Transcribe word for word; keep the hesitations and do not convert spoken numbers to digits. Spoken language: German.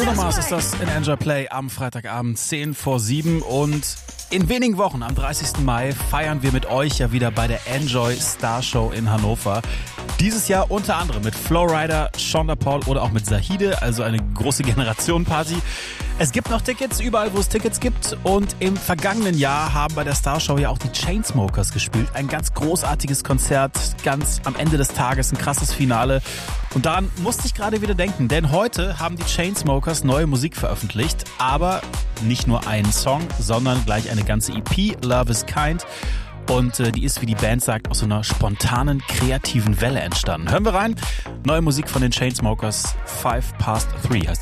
Bruno Mars ist das in Enjoy Play am Freitagabend zehn vor sieben und in wenigen Wochen, am dreißigsten Mai, feiern wir mit euch ja wieder bei der Enjoy Star Show in Hannover. Dieses Jahr unter anderem mit Flowrider, Shonda Paul oder auch mit Zahide, also eine große Generation-Party. Es gibt noch Tickets, überall wo es Tickets gibt, und im vergangenen Jahr haben bei der Star Show ja auch die Chainsmokers gespielt. Ein ganz großartiges Konzert, ganz am Ende des Tages, ein krasses Finale. Und daran musste ich gerade wieder denken, denn heute haben die Chainsmokers neue Musik veröffentlicht, aber nicht nur einen Song, sondern gleich eine ganze E P, Love is Kind. Und äh, die ist, wie die Band sagt, aus so einer spontanen, kreativen Welle entstanden. Hören wir rein. Neue Musik von den Chainsmokers, Five Past Three heißt die.